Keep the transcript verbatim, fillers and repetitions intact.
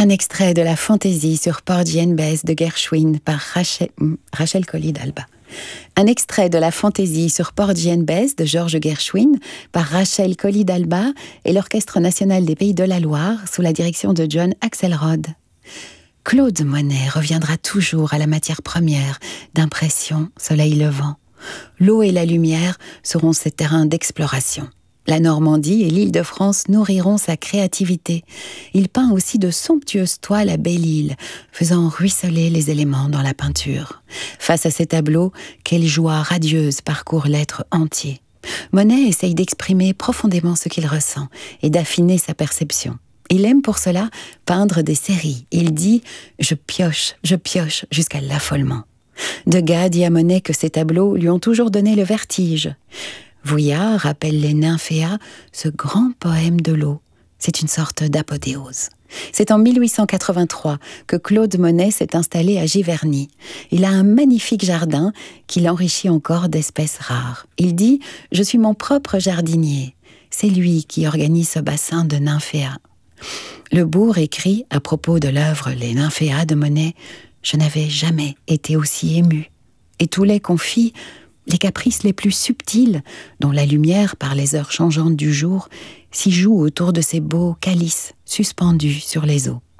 Un extrait de la fantaisie sur Porgy and Bess de Gershwin par Rachel, Rachel Collie d'Alba. Un extrait de la fantaisie sur Porgy and Bess de Georges Gershwin par Rachel Collie d'Alba et l'Orchestre national des Pays de la Loire sous la direction de John Axelrod. Claude Monet reviendra toujours à la matière première d'impression, soleil levant. L'eau et la lumière seront ses terrains d'exploration. La Normandie et l'Île-de-France nourriront sa créativité. Il peint aussi de somptueuses toiles à Belle-Île, faisant ruisseler les éléments dans la peinture. Face à ces tableaux, quelle joie radieuse parcourt l'être entier. Monet essaye d'exprimer profondément ce qu'il ressent et d'affiner sa perception. Il aime pour cela peindre des séries. Il dit « je pioche, je pioche » jusqu'à l'affolement. Degas dit à Monet que ses tableaux lui ont toujours donné le vertige. Vuillard rappelle les Nymphéas, ce grand poème de l'eau. C'est une sorte d'apothéose. C'est en mille huit cent quatre-vingt-trois que Claude Monet s'est installé à Giverny. Il a un magnifique jardin qu'il enrichit encore d'espèces rares. Il dit « Je suis mon propre jardinier ». C'est lui qui organise ce bassin de Nymphéas. Le Bourg écrit à propos de l'œuvre Les Nymphéas de Monet « Je n'avais jamais été aussi ému ». Et Toulet confie les caprices les plus subtils, dont la lumière, par les heures changeantes du jour, s'y joue autour de ces beaux calices suspendus sur les eaux.